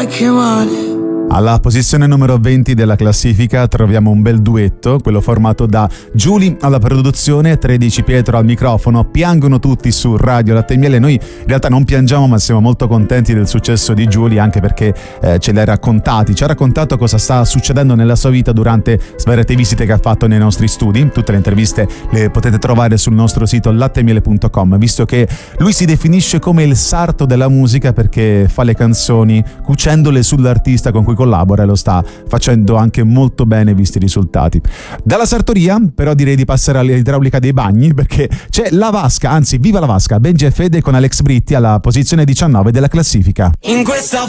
sai che male. Alla posizione numero 20 della classifica troviamo un bel duetto, quello formato da Giuly alla produzione, 13 Pietro al microfono. Piangono tutti su Radio Latte e Miele. Noi in realtà non piangiamo, ma siamo molto contenti del successo di Giuly, anche perché ci ha raccontato cosa sta succedendo nella sua vita durante svariate visite che ha fatto nei nostri studi. Tutte le interviste le potete trovare sul nostro sito lattemiele.com, visto che lui si definisce come il sarto della musica perché fa le canzoni cucendole sull'artista con cui collabora e lo sta facendo anche molto bene visti i risultati. Dalla sartoria però direi di passare all'idraulica dei bagni, perché c'è La Vasca, anzi viva La Vasca, Benji e Fede con Alex Britti alla posizione 19 della classifica. In questa